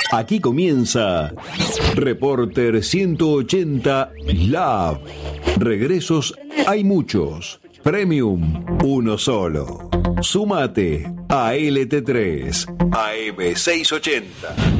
Aquí comienza Reporter 180 Lab. Regresos hay muchos. Premium, uno solo. Súmate a LT3, AM680.